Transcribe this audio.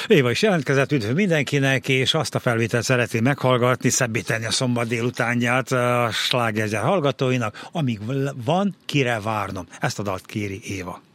Éva is jelentkezett, üdv mindenkinek, és azt a felvételt szeretné meghallgatni, szebbíteni a szombat délutánját a Slágergyár hallgatóinak, amíg van, kire várnom. Ezt a dalt kéri Éva.